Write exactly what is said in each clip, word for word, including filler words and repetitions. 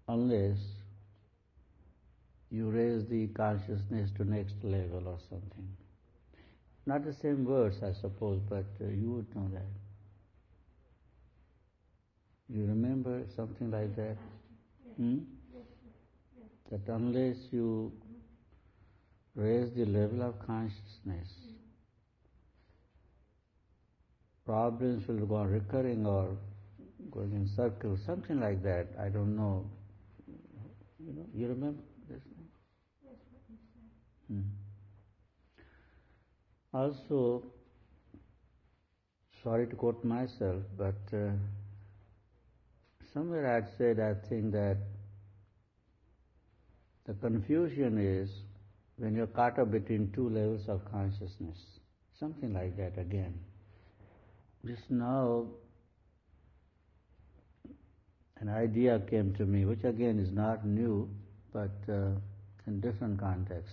unless you raise the consciousness to next level or something. Not the same words, I suppose, but uh, you would know that. You remember something like that? Hmm? That unless you raise the level of consciousness, problems will go on recurring or going in circles, something like that. I don't know. You know, you remember this? Hmm. Also, sorry to quote myself, but uh, somewhere I'd said, I think that the confusion is when you're caught up between two levels of consciousness. Something like that again. Just now, an idea came to me, which again is not new, but uh, in different context.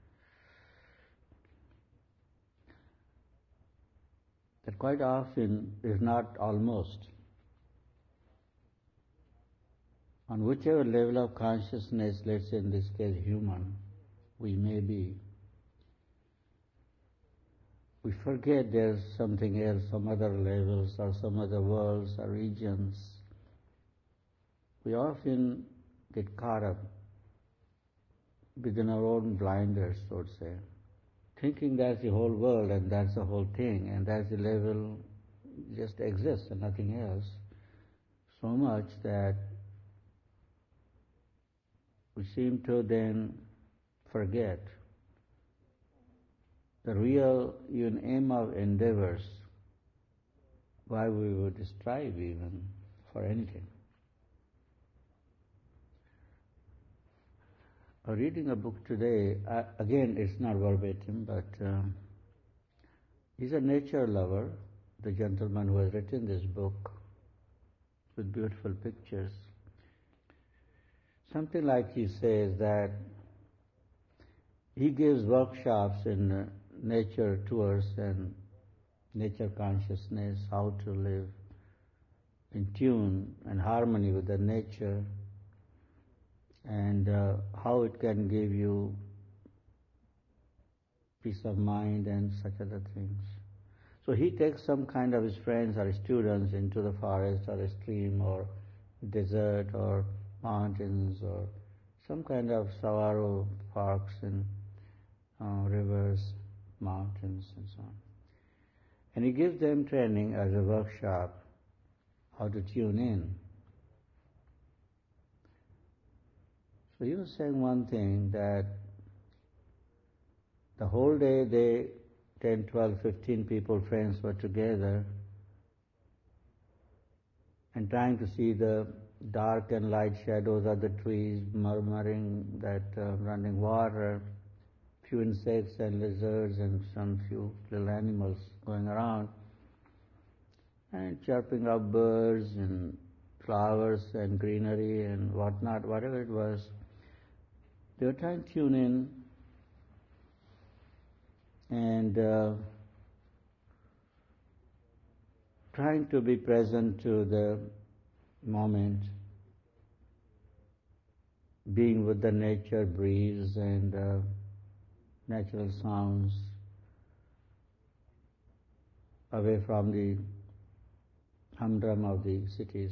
That quite often, if not almost, on whichever level of consciousness, let's say in this case human, we may be, we forget there's something else, some other levels or some other worlds or regions. We often get caught up within our own blinders, so to say, thinking that's the whole world and that's the whole thing and that's the level just exists and nothing else, so much that we seem to then forget the real even aim of endeavors, why we would strive even for anything. Uh, reading a book today, uh, again it's not verbatim, but um, he's a nature lover, the gentleman who has written this book with beautiful pictures. Something like he says that he gives workshops in uh, nature tours and nature consciousness, how to live in tune and harmony with the nature, and uh, how it can give you peace of mind and such other things. So he takes some kind of his friends or students into the forest or a stream or desert or mountains or some kind of saguaro parks and uh, rivers, mountains and so on. And he gives them training as a workshop, how to tune in. So he was saying one thing, that the whole day they, ten, twelve, fifteen people, friends were together and trying to see the dark and light shadows of the trees, murmuring that uh, running water, few insects and lizards and some few little animals going around, and chirping of birds and flowers and greenery and whatnot, whatever it was. They were trying to tune in and uh, trying to be present to the moment, being with the nature breeze and uh, natural sounds, away from the humdrum of the cities.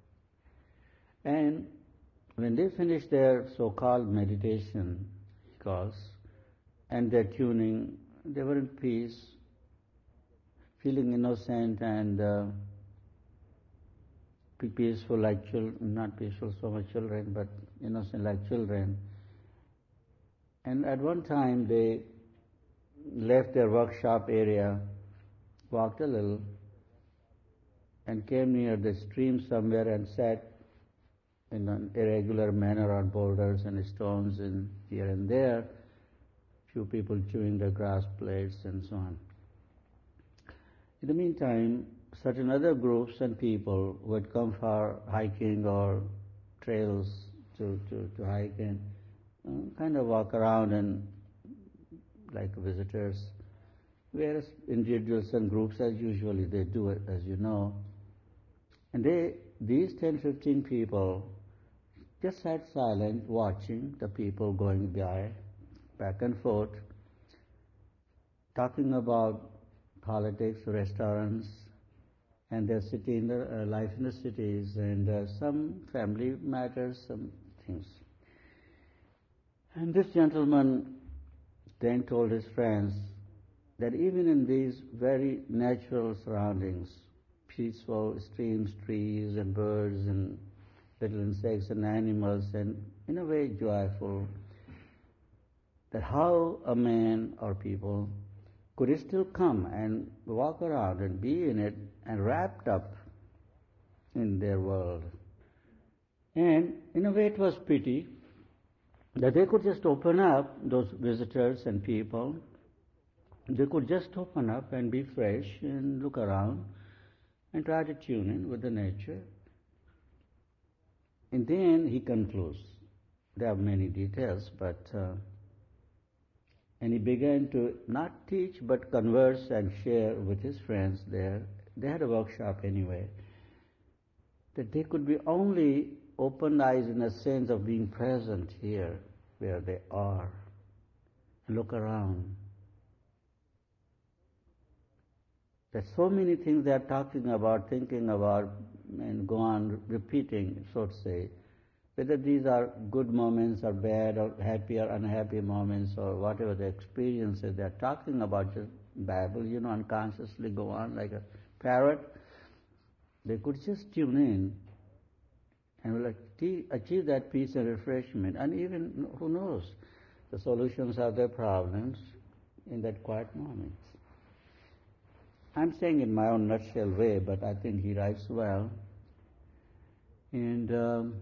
And when they finish their so-called meditation, he calls, and their tuning, they were in peace, feeling innocent and uh, peaceful like children, not peaceful so much children, but innocent like children. And at one time they left their workshop area, walked a little, and came near the stream somewhere and sat in an irregular manner on boulders and stones and here and there, few people chewing the grass blades and so on. In the meantime, certain other groups and people who had come for hiking or trails to, to, to hike and uh, kind of walk around and like visitors, whereas individuals and groups as usually they do it, as you know. And they, these ten, fifteen people just sat silent, watching the people going by, back and forth, talking about politics, restaurants, and their city, in the uh, life in the cities, and uh, some family matters, some things. And this gentleman then told his friends that even in these very natural surroundings, peaceful streams, trees, and birds, and little insects and animals, and in a way joyful, that how a man or people could still come and walk around and be in it and wrapped up in their world. And in a way it was pity that they could just open up, those visitors and people, they could just open up and be fresh and look around and try to tune in with the nature. And then he concludes. There are many details, but uh, and he began to not teach but converse and share with his friends there. They had a workshop anyway, that they could be only open eyes in a sense of being present here where they are, and look around. There's so many things they are talking about, thinking about, and go on repeating, so to say, whether these are good moments or bad or happy or unhappy moments or whatever the experiences they are talking about, just babble, you know, unconsciously go on like a parrot. They could just tune in and will achieve that peace and refreshment. And even, who knows, the solutions of their problems in that quiet moment. I'm saying in my own nutshell way, but I think he writes well. And um,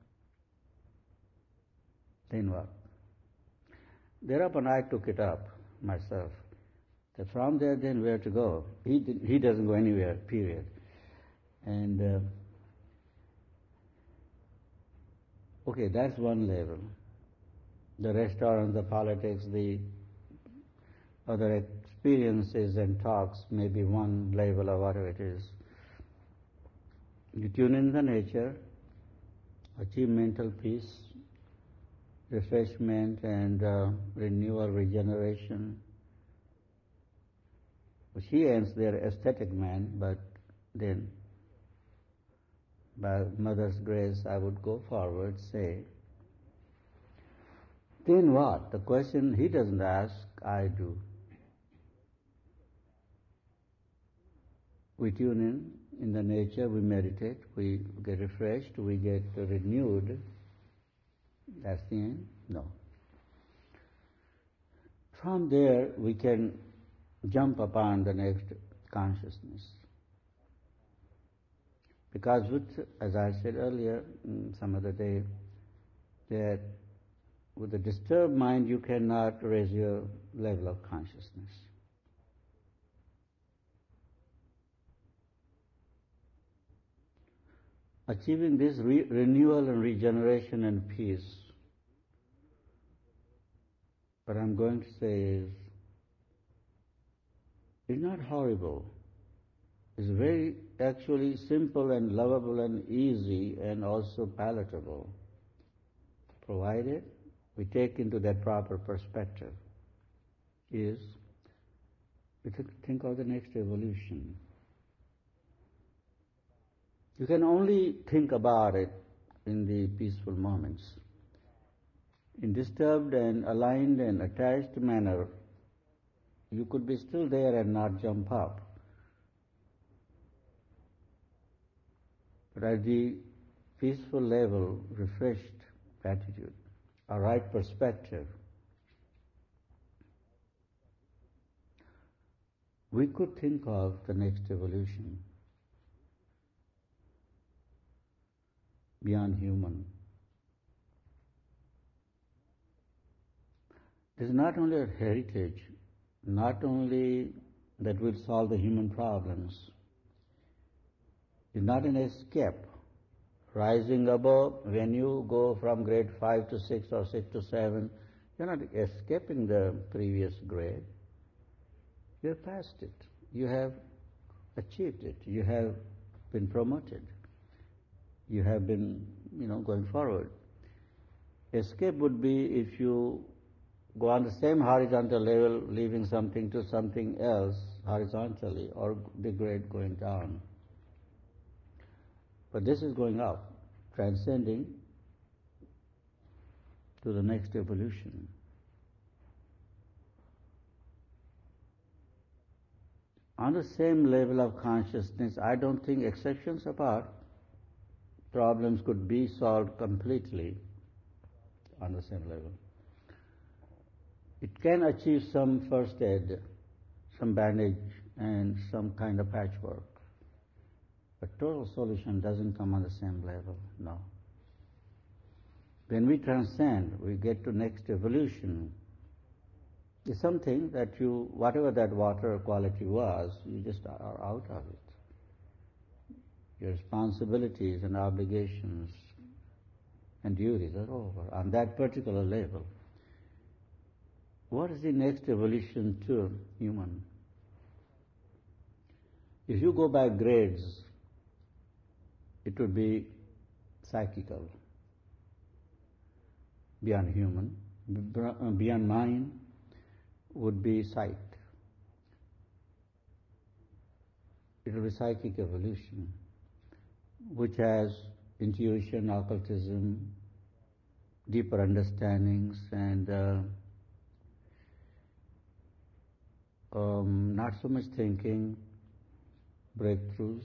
then what? Thereupon I took it up myself. That from there, then where to go? He did, he doesn't go anywhere. Period. And uh, okay, that's one level. The restaurants, the politics, the other experiences and talks may be one level or whatever it is. You tune in the nature, achieve mental peace, refreshment and uh, renewal, regeneration. Which he ends there, aesthetic man, but then by Mother's grace I would go forward, say, then what? The question he doesn't ask, I do. We tune in in the nature, we meditate, we get refreshed, we get renewed. That's the end? No. From there we can jump upon the next consciousness. Because with, as I said earlier, some other day, that with a disturbed mind you cannot raise your level of consciousness. Achieving this re- renewal and regeneration and peace, what I'm going to say is, it's not horrible. It's very actually simple and lovable and easy and also palatable, provided we take into that proper perspective. Is we think of the next evolution. You can only think about it in the peaceful moments. In disturbed and aligned and attached manner, you could be still there and not jump up. But at the peaceful level, refreshed attitude, a right perspective, we could think of the next evolution beyond human. It is not only a heritage, not only that will solve the human problems, it's not an escape. Rising above, when you go from grade five to six or six to seven, you're not escaping the previous grade. You have passed it. You have achieved it. You have been promoted. You have been, you know, going forward. Escape would be if you go on the same horizontal level, leaving something to something else horizontally, or degrade going down. But this is going up, transcending to the next evolution. On the same level of consciousness, I don't think, exceptions apart, problems could be solved completely on the same level. It can achieve some first aid, some bandage, and some kind of patchwork. But total solution doesn't come on the same level, no. When we transcend, we get to next evolution. It's something that you, whatever that water quality was, you just are out of it. Your responsibilities and obligations and duties are over on that particular level. What is the next evolution to human? If you go by grades, it would be psychical, beyond human. Beyond mind would be sight. It will be psychic evolution, which has intuition, occultism, deeper understandings, and uh, um, not so much thinking, breakthroughs.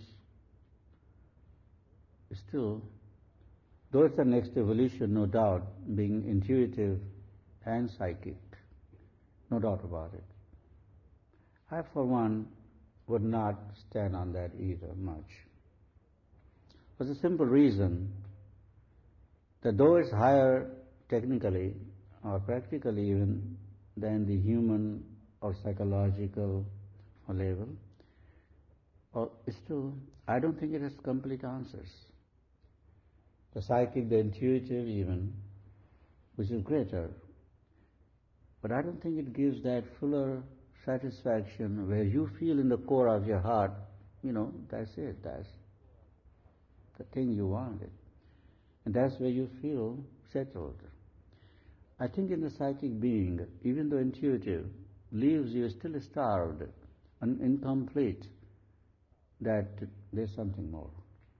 Still, though it's the next evolution, no doubt, being intuitive and psychic, no doubt about it. I, for one, would not stand on that either much. For the simple reason that though it's higher technically or practically even than the human or psychological level, or still, I don't think it has complete answers. The psychic, the intuitive even, which is greater. But I don't think it gives that fuller satisfaction where you feel in the core of your heart, you know, that's it, that's the thing you wanted. And that's where you feel settled. I think in the psychic being, even though intuitive, leaves you still starved and incomplete, that there's something more.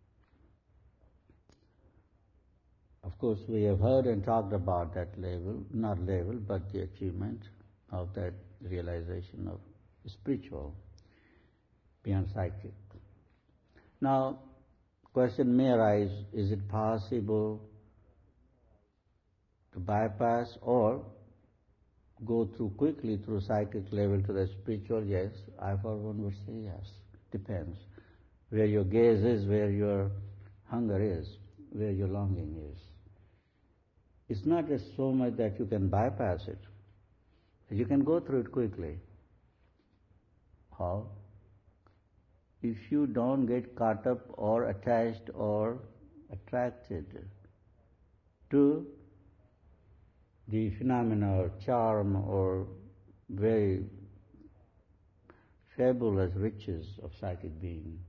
Of course, we have heard and talked about that level, not level, but the achievement of that realization of spiritual beyond psychic. Now, question may arise, is it possible to bypass or go through quickly through psychic level to the spiritual? Yes, I for one would say yes. Depends. Where your gaze is, where your hunger is, where your longing is. It's not just so much that you can bypass it. You can go through it quickly. How? If you don't get caught up or attached or attracted to the phenomena or charm or very fabulous riches of psychic being.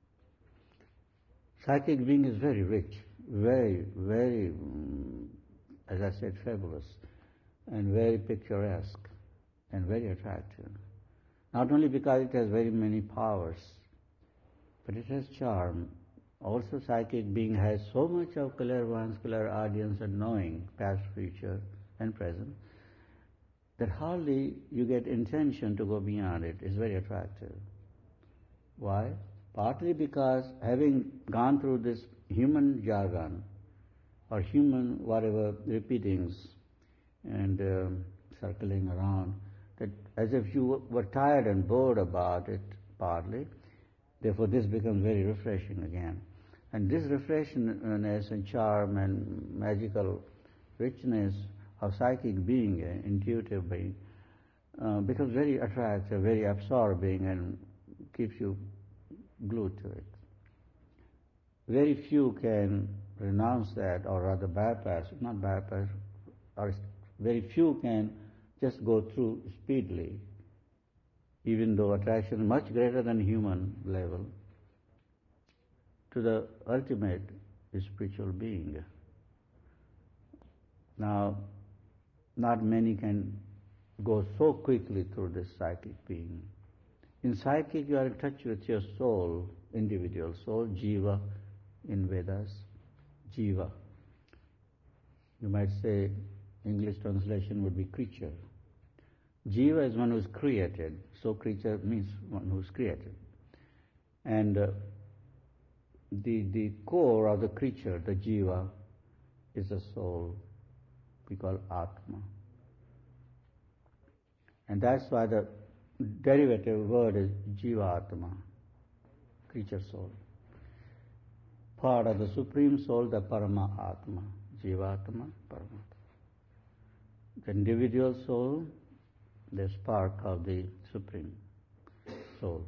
Psychic being is very rich, very, very, as I said, fabulous, and very picturesque, and very attractive. Not only because it has very many powers, but it has charm. Also, psychic being has so much of clairvoyance, clairaudience, and knowing, past, future, and present, that hardly you get intention to go beyond it. It's very attractive. Why? Partly because having gone through this human jargon, or human whatever repeatings and um, circling around, that as if you were tired and bored about it partly, therefore this becomes very refreshing again. And this refreshingness and charm and magical richness of psychic being, uh, intuitive being, uh, becomes very attractive, very absorbing, and keeps you glued to it. Very few can renounce that, or rather bypass, not bypass, or very few can just go through speedily, even though attraction is much greater than human level, to the ultimate spiritual being. Now, not many can go so quickly through this psychic being. In psychic, you are in touch with your soul, individual soul, jiva in Vedas, jiva. You might say, English translation would be creature. Jiva is one who is created, so creature means one who is created. And uh, the, the core of the creature, the jiva, is the soul, we call Atma. And that's why the derivative word is Jiva-Atma, creature soul. Part of the Supreme Soul, the Parama-Atma, Jiva-Atma, Parama-Atma. The individual soul, the spark of the Supreme Soul.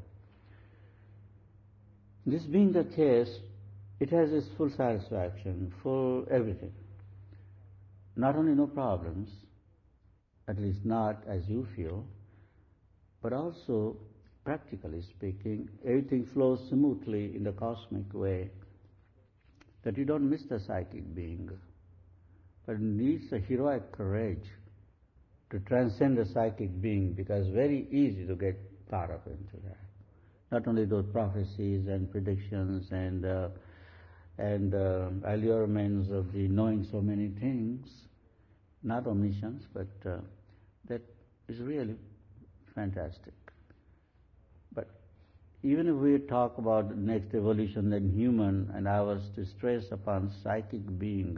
This being the case, it has its full satisfaction, full everything. Not only no problems, at least not as you feel, but also, practically speaking, everything flows smoothly in the cosmic way, that you don't miss the psychic being. But it needs a heroic courage to transcend the psychic being, because it's very easy to get caught up into that. Not only those prophecies and predictions and uh, and uh, allurements of the knowing so many things, not omniscience, but uh, that is really fantastic. But even if we talk about the next evolution than human, and I was to stress upon psychic being,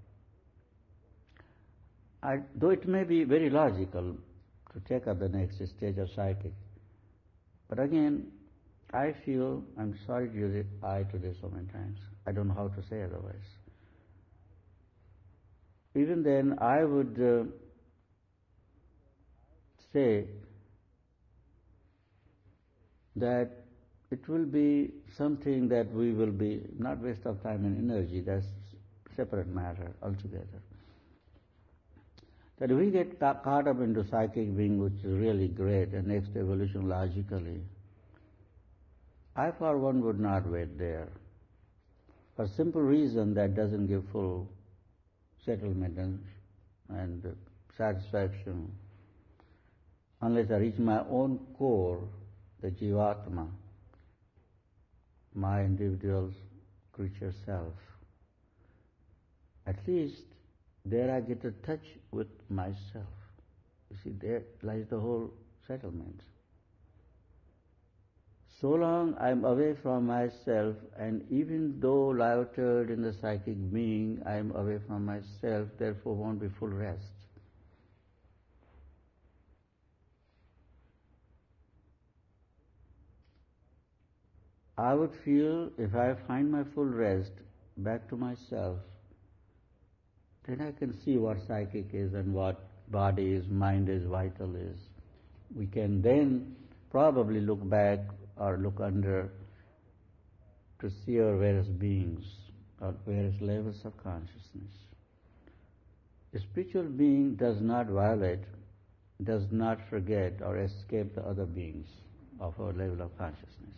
I, though it may be very logical to take up the next stage of psychic, but again, I feel, I'm sorry to use it, I today so many times, I don't know how to say otherwise. Even then, I would uh, say that it will be something that we will be, not waste of time and energy, that's separate matter altogether. That if we get caught up into psychic being, which is really great, and next evolution logically, I for one would not wait there. For simple reason that doesn't give full settlement and, and satisfaction unless I reach my own core, the Jivatma, my individual creature self. At least there I get a touch with myself. You see, there lies the whole settlement. So long I am away from myself, and even though lighted in the psychic being, I am away from myself, therefore won't be full rest. I would feel if I find my full rest back to myself, then I can see what psychic is and what body is, mind is, vital is. We can then probably look back or look under to see our various beings or various levels of consciousness. A spiritual being does not violate, does not forget or escape the other beings of our level of consciousness.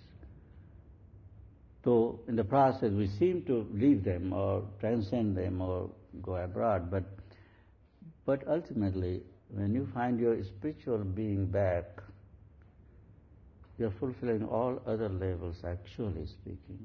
So in the process we seem to leave them or transcend them or go abroad, but but ultimately when you find your spiritual being back, you are fulfilling all other levels, actually speaking.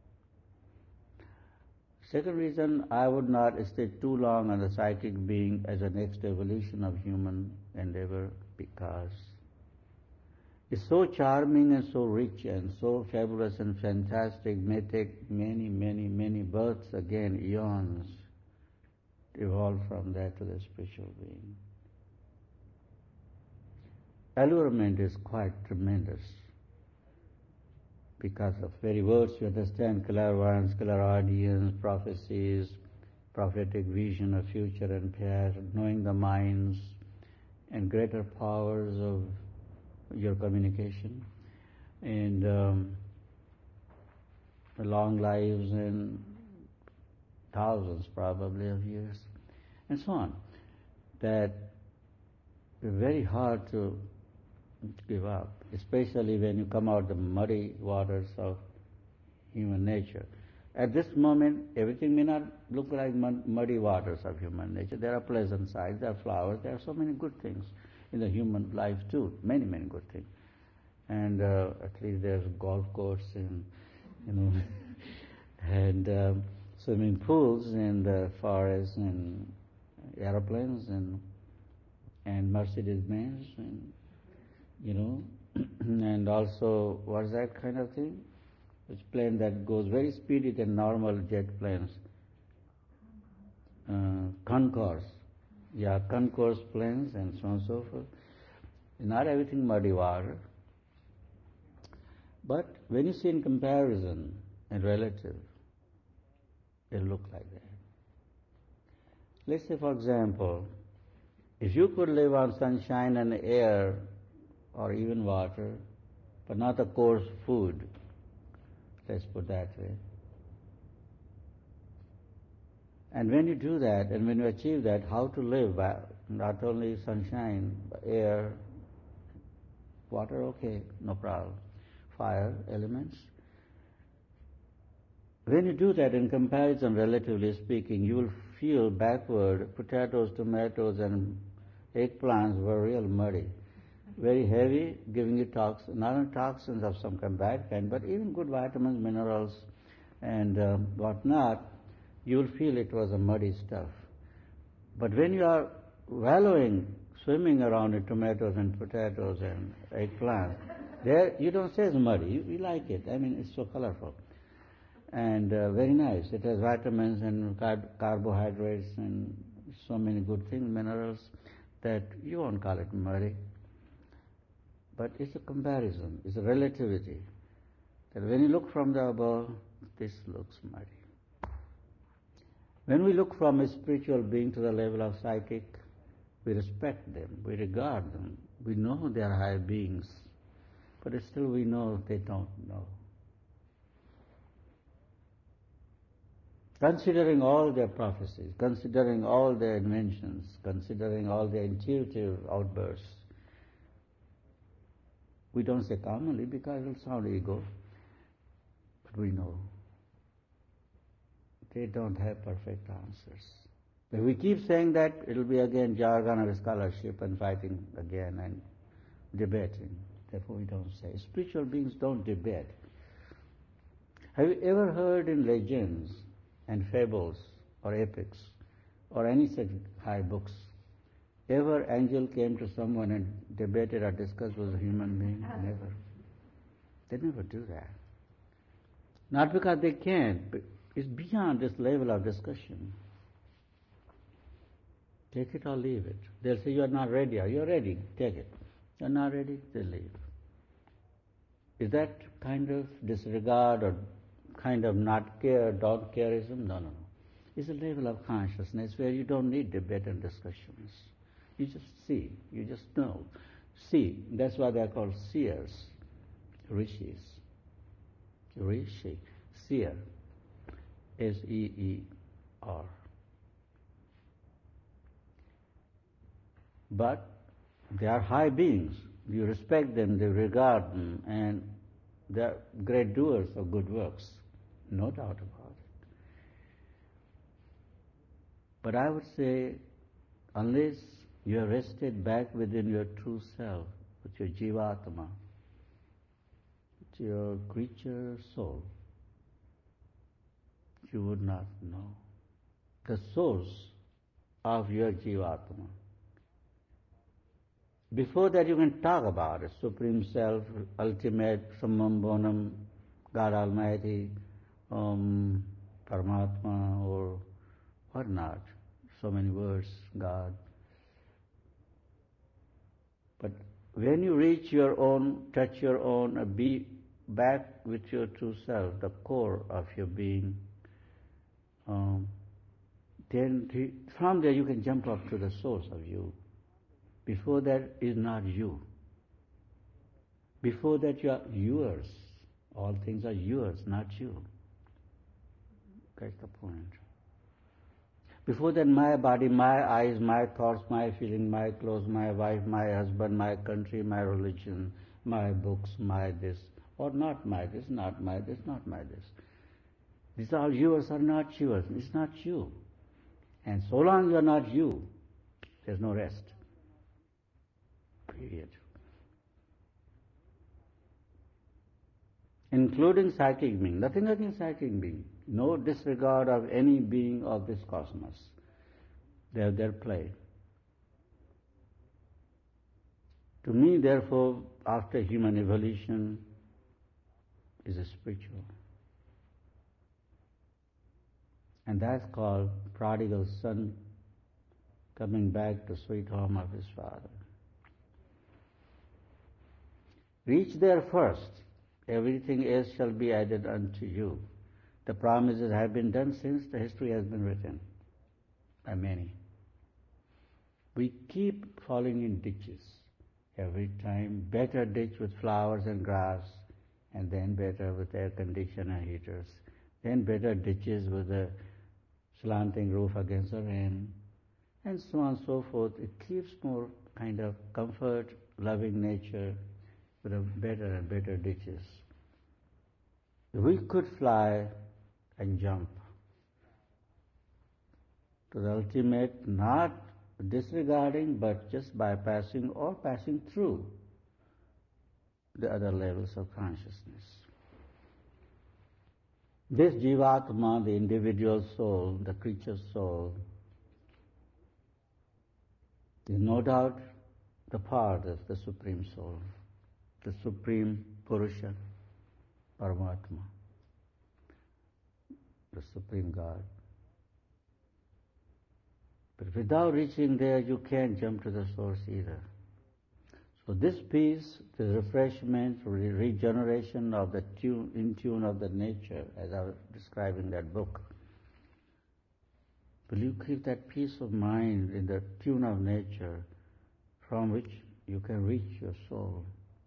Second reason, I would not stay too long on the psychic being as a next evolution of human endeavor, because it's so charming and so rich and so fabulous and fantastic, may take many, many, many births again, eons, to evolve from that to the spiritual being. Allurement is quite tremendous, because of very words you understand, clairvoyance, clairaudience, prophecies, prophetic vision of future and past, knowing the minds and greater powers of your communication, and um, long lives and thousands probably of years, and so on, that are very hard to give up, especially when you come out of the muddy waters of human nature. At this moment, everything may not look like mud, muddy waters of human nature. There are pleasant sides, there are flowers, there are so many good things in the human life too. Many, many good things. And uh, at least there's golf course and, you know, and uh, swimming pools and uh, forests and aeroplanes and and Mercedes-Benz and, you know, and also, what's that kind of thing? It's plane that goes very speedy than normal jet planes. Uh, concourse. Yeah, concourse planes and so on and so forth. Not everything muddy water. But when you see in comparison and relative, it look like that. Let's say, for example, if you could live on sunshine and air or even water, but not a coarse food, let's put that way. And when you do that, and when you achieve that, how to live by not only sunshine, air, water, okay, no problem, fire, elements. When you do that, in comparison, relatively speaking, you will feel backward. Potatoes, tomatoes, and eggplants were real muddy, very heavy, giving you toxins, not only toxins of some kind, bad kind, but even good vitamins, minerals, and um, whatnot. You will feel it was a muddy stuff. But when you are wallowing, swimming around in tomatoes and potatoes and eggplants, there you don't say it's muddy. You, you like it. I mean, it's so colorful and uh, very nice. It has vitamins and car- carbohydrates and so many good things, minerals, that you won't call it muddy. But it's a comparison, it's a relativity. That when you look from the above, this looks muddy. When we look from a spiritual being to the level of psychic, we respect them, we regard them, we know they are high beings, but still we know they don't know. Considering all their prophecies, considering all their inventions, considering all their intuitive outbursts, we don't say commonly because it will sound ego, but we know they don't have perfect answers. If we keep saying that, it will be again jargon of scholarship and fighting again and debating. Therefore we don't say. Spiritual beings don't debate. Have you ever heard in legends and fables or epics or any such high books, ever angel came to someone and debated or discussed with a human being? Never. They never do that. Not because they can't, but it's beyond this level of discussion. Take it or leave it. They'll say, you are not ready. You're ready. Take it. You're not ready, they leave. Is that kind of disregard or kind of not care, don't careism? No, no, no. It's a level of consciousness where you don't need debate and discussions. You just see. You just know. See. That's why they're called seers, rishis. Rishi, seer. S E E R. But they are high beings. You respect them, you regard them, and they are great doers of good works. No doubt about it. But I would say, unless you are rested back within your true self, with your jivatma, with your creature soul, you would not know the source of your jivatma. Before that you can talk about it, Supreme Self, Ultimate, Summum Bonum, God Almighty, um, Paramatma, or what not. So many words, God. But when you reach your own, touch your own, uh, be back with your true self, the core of your being, um, then th- from there you can jump up to the source of you. Before that is not you. Before that you are yours. All things are yours, not you. That's the point. Before that, my body, my eyes, my thoughts, my feelings, my clothes, my wife, my husband, my country, my religion, my books, my this, or not my this, not my this, not my this. These are all yours or not yours. It's not you. And so long you are not you, there's no rest. Period. Including psychic being. Nothing against psychic being. No disregard of any being of this cosmos. They have their play. To me, therefore, after human evolution is a spiritual. And that's called prodigal son coming back to sweet home of his father. Reach there first. Everything else shall be added unto you. The promises have been done since the history has been written by many. We keep falling in ditches every time. Better ditch with flowers and grass, and then better with air conditioner heaters. Then better ditches with a slanting roof against the rain, and so on and so forth. It keeps more kind of comfort, loving nature with a better and better ditches. We could fly and jump to the ultimate, not disregarding but just bypassing or passing through the other levels of consciousness. This Jivatma, the individual soul, the creature soul, is no doubt the part of the Supreme Soul, the Supreme Purusha, Paramatma, the Supreme God. But without reaching there, you can't jump to the source either. So this peace, the refreshment, re- regeneration of the tune, in tune of the nature, as I was describing in that book, will you keep that peace of mind in the tune of nature from which you can reach your soul?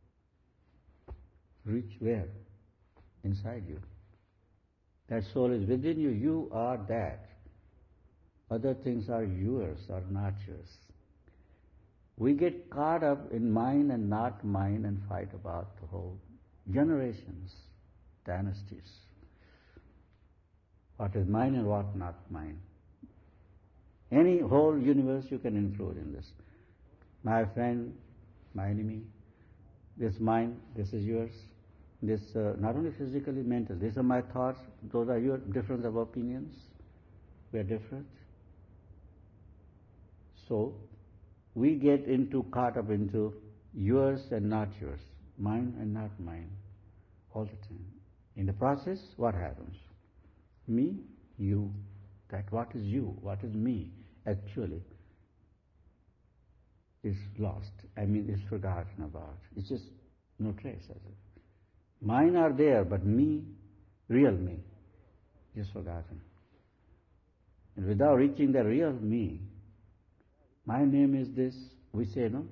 Reach where? Inside you. That soul is within you. You are that. Other things are yours or not yours. We get caught up in mine and not mine and fight about the whole generations, dynasties. What is mine and what not mine. Any whole universe you can include in this. My friend, my enemy, this mine, this is yours. This, uh, not only physically, mentally. These are my thoughts, those are your difference of opinions. We are different. So, we get into, caught up into yours and not yours, mine and not mine, all the time. In the process, what happens? Me, you, that what is you, what is me, actually, is lost. I mean, is forgotten about. It's just no trace of it. Mine are there, but me, real me, is forgotten. And without reaching the real me, my name is this, we say, no?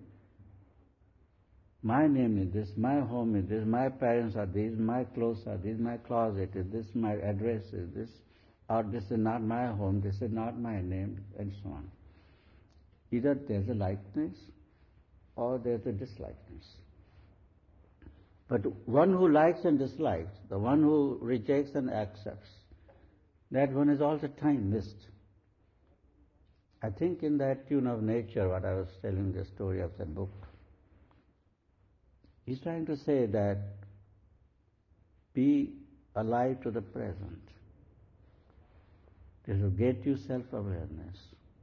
My name is this, my home is this, my parents are these, my clothes are these, my closet is this, my address is this, or this is not my home, this is not my name, and so on. Either there's a likeness or there's a dislikeness. But one who likes and dislikes, the one who rejects and accepts, that one is all the time missed. I think in that tune of nature, what I was telling the story of that book, he's trying to say that be alive to the present. This will get you self-awareness.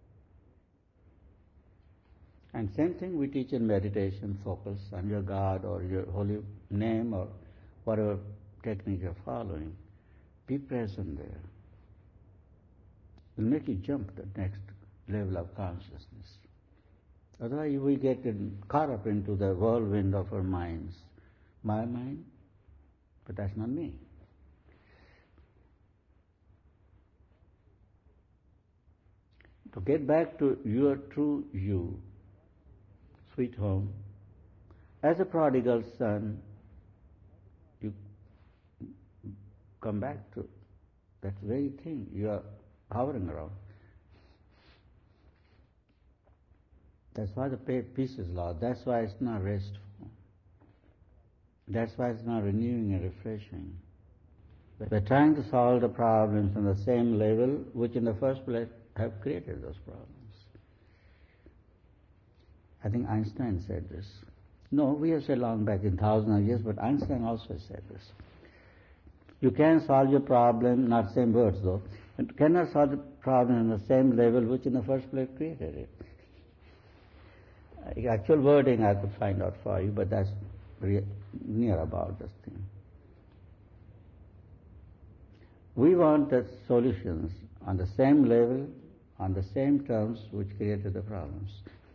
And same thing we teach in meditation, focus on your God or your holy name or whatever technique you're following. Be present there. It will make you jump the next level of consciousness. Otherwise we get in, caught up into the whirlwind of our minds. My mind, but that's not me. To get back to your true you, sweet home, as a prodigal son, you come back to that very thing you are hovering around. That's why the peace is lost. That's why it's not restful. That's why it's not renewing and refreshing. We're trying to solve the problems on the same level which in the first place have created those problems. I think Einstein said this. No, we have said long back in thousands of years, but Einstein also said this. You can solve your problem, not same words though, you cannot solve the problem on the same level which in the first place created it. Uh, actual wording I could find out for you, but that's re- near about this thing. We want the solutions on the same level, on the same terms which created the problems.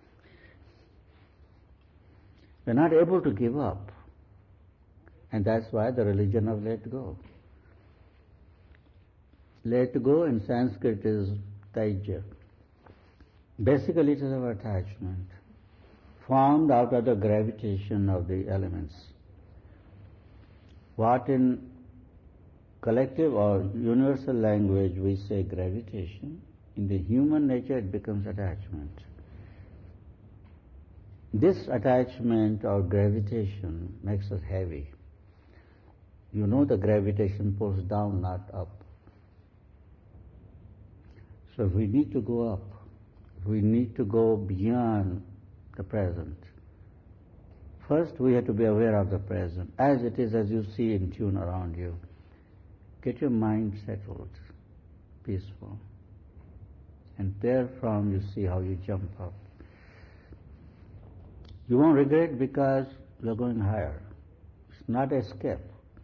We're not able to give up. And that's why the religion of let go. Let go in Sanskrit is taija. Basically it is our attachment, formed out of the gravitation of the elements. What in collective or universal language we say gravitation, in the human nature it becomes attachment. This attachment or gravitation makes us heavy. You know the gravitation pulls down, not up. So we need to go up. We need to go beyond the present. First we have to be aware of the present, as it is, as you see in tune around you. Get your mind settled, peaceful. And therefrom you see how you jump up. You won't regret because you're going higher. It's not escape.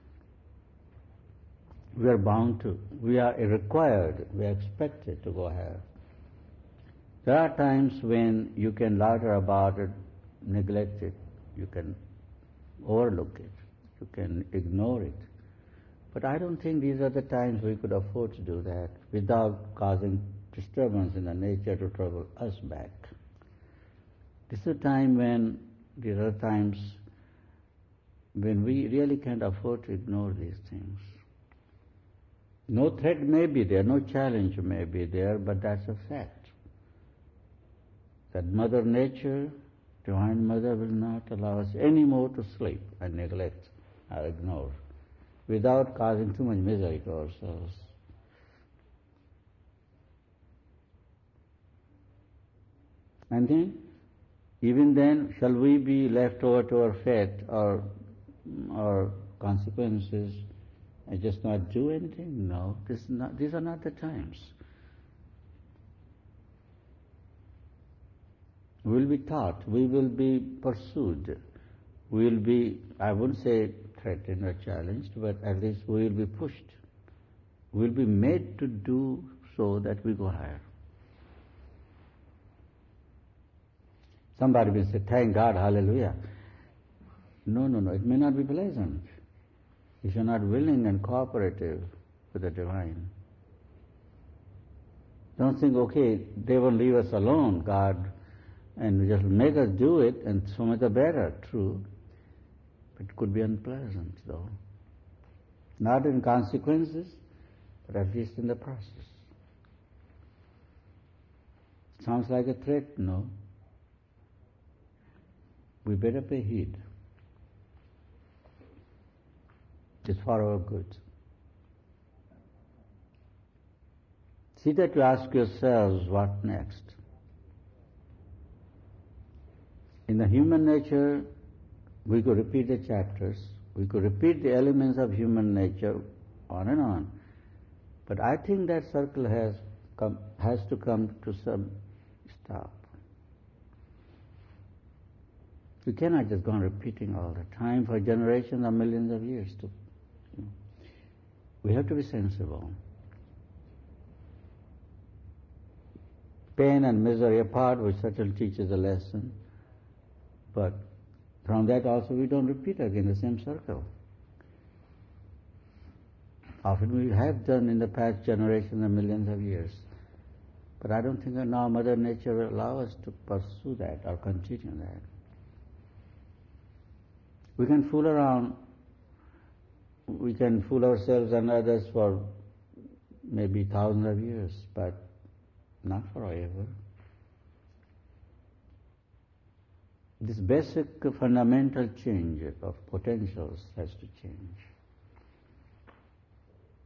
We are bound to. We are required, we are expected to go higher. There are times when you can louder about it, neglect it, you can overlook it, you can ignore it. But I don't think these are the times we could afford to do that without causing disturbance in the nature to trouble us back. This is a time when, these are times when we really can't afford to ignore these things. No threat may be there, no challenge may be there, but that's a fact. That Mother Nature, Divine Mother, will not allow us any more to sleep and neglect or ignore without causing too much misery to ourselves. And then, even then, shall we be left over to our fate or, or consequences and just not do anything? No, this is not, these are not the times. We will be taught, we will be pursued, we will be, I wouldn't say threatened or challenged, but at least we will be pushed. We will be made to do so that we go higher. Somebody will say, thank God, hallelujah. No, no, no, it may not be pleasant if you're not willing and cooperative with the divine. Don't think, okay, they won't leave us alone, God, and just make us do it, and so much the better. True, but it could be unpleasant, though. Not in consequences, but at least in the process. Sounds like a threat, no? We better pay heed. It's for our good. See that you ask yourselves, what next? In the human nature, we could repeat the chapters, we could repeat the elements of human nature on and on. But I think that circle has come, has to come to some stop. We cannot just go on repeating all the time for generations or millions of years. To, you know. We have to be sensible. Pain and misery apart, which certainly teaches a lesson, but from that also we don't repeat again the same circle. Often we have done in the past generations and millions of years, but I don't think that now Mother Nature will allow us to pursue that or continue that. We can fool around, we can fool ourselves and others for maybe thousands of years, but not forever. This basic fundamental change of potentials has to change.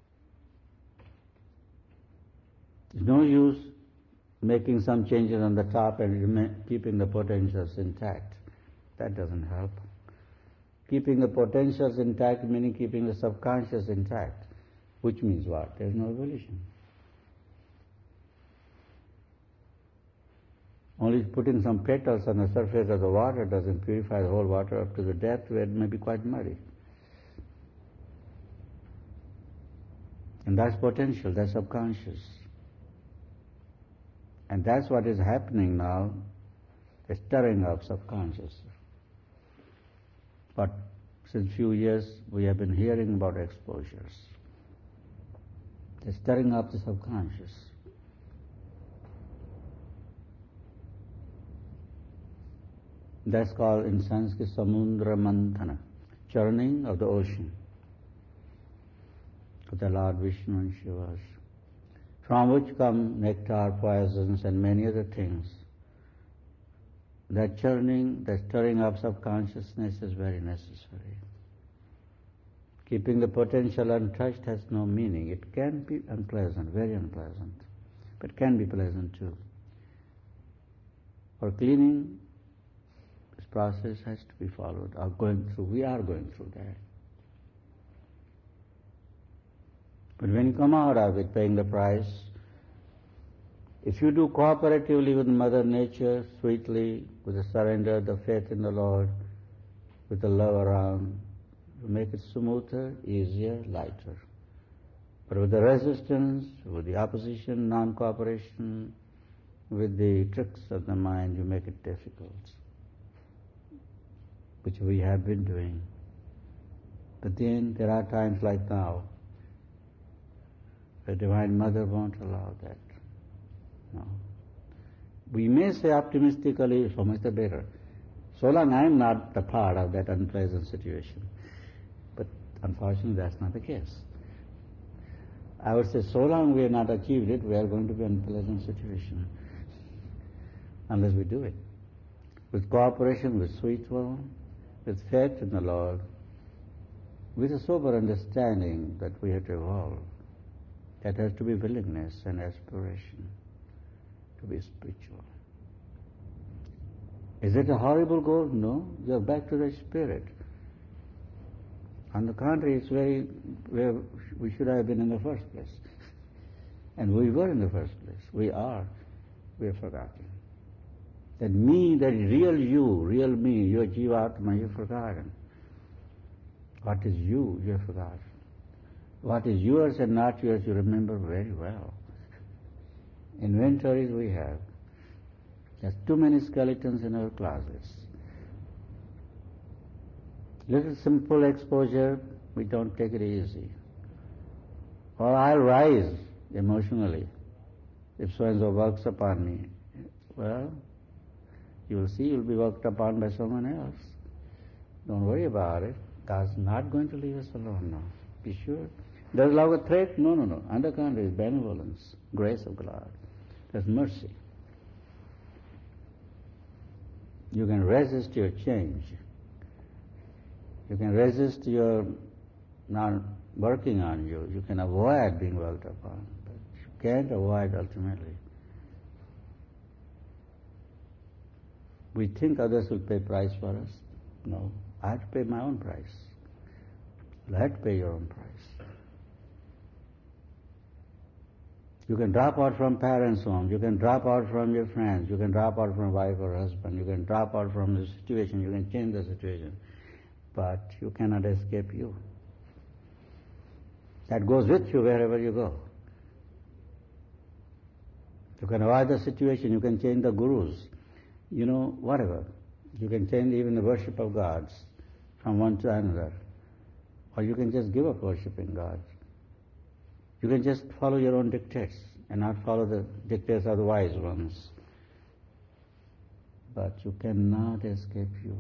There's no use making some changes on the top and keeping the potentials intact. That doesn't help. Keeping the potentials intact meaning keeping the subconscious intact, which means what? There's no evolution. Only putting some petals on the surface of the water doesn't purify the whole water up to the depth where it may be quite muddy. And that's potential, that's subconscious. And that's what is happening now, the stirring up subconscious. But since few years we have been hearing about exposures. The stirring up the subconscious. That's called in Sanskrit Samundra Manthana, churning of the ocean of the Lord Vishnu and Shivas, from which come nectar, poisons and many other things. That churning, that stirring up subconsciousness is very necessary. Keeping the potential untouched has no meaning. It can be unpleasant, very unpleasant, but can be pleasant too. For cleaning, this process has to be followed, or going through. We are going through that. But when you come out of it, paying the price, if you do cooperatively with Mother Nature, sweetly, with the surrender, the faith in the Lord, with the love around, you make it smoother, easier, lighter. But with the resistance, with the opposition, non-cooperation, with the tricks of the mind, you make it difficult, which we have been doing. But then there are times like now, the Divine Mother won't allow that. No. We may say optimistically, so much the better. So long I am not the part of that unpleasant situation. But unfortunately that's not the case. I would say so long we have not achieved it, we are going to be in an unpleasant situation. Unless we do it. With cooperation, with sweet will, with faith in the Lord, with a sober understanding that we have to evolve. That has to be willingness and aspiration to be spiritual. Is it a horrible goal? No. You are back to the spirit. On the contrary, it's very where we should have been in the first place. And we were in the first place. We are. We have forgotten. That me, that real you, real me, your Jivatma, you've forgotten. What is you, you have forgotten. What is yours and not yours, you remember very well. Inventories we have. There's too many skeletons in our closets. Little simple exposure, we don't take it easy. Or I'll rise emotionally if so-and-so works upon me. Well, you will see you'll be worked upon by someone else. Don't worry about it. God's not going to leave us alone now. Be sure. Does love a threat? No, no, no. On the contrary, it's benevolence, grace of God. There's mercy. You can resist your change. You can resist your not working on you. You can avoid being worked upon, but you can't avoid ultimately. We think others will pay price for us. No, I have to pay my own price. You have to pay your own price. You can drop out from parents' home, you can drop out from your friends, you can drop out from wife or husband, you can drop out from the situation, you can change the situation, but you cannot escape you. That goes with you wherever you go. You can avoid the situation, you can change the gurus, you know, whatever. You can change even the worship of gods from one to another. Or you can just give up worshipping God. You can just follow your own dictates and not follow the dictates of the wise ones. But you cannot escape you.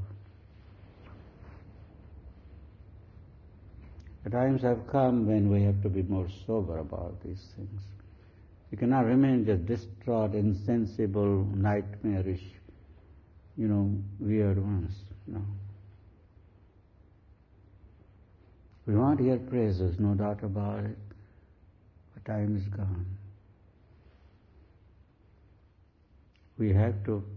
The times have come when we have to be more sober about these things. You cannot remain just distraught, insensible, nightmarish, you know, weird ones. No. We want to hear praises, no doubt about it. But time is gone. we have to